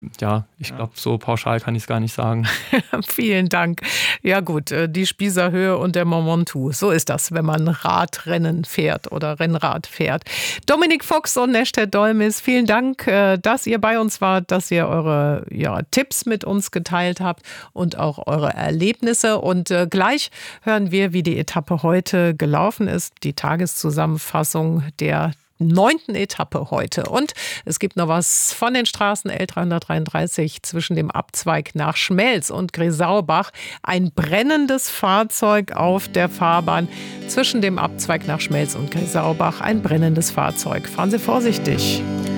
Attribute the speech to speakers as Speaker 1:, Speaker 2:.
Speaker 1: Ja, ich glaube, so pauschal kann ich es gar nicht sagen.
Speaker 2: Vielen Dank. Ja gut, die Spießer Höhe und der Mont Ventoux. So ist das, wenn man Radrennen fährt oder Rennrad fährt. Dominik Fuchs und Neschteh Dolmis, vielen Dank, dass ihr bei uns wart, dass ihr eure Tipps mit uns geteilt habt und auch eure Erlebnisse. Und gleich hören wir, wie die Etappe heute gelaufen ist, die Tageszusammenfassung der 9. Etappe heute. Und es gibt noch was von den Straßen L333 zwischen dem Abzweig nach Schmelz und Gresaubach. Ein brennendes Fahrzeug auf der Fahrbahn zwischen dem Abzweig nach Schmelz und Gresaubach. Ein brennendes Fahrzeug. Fahren Sie vorsichtig.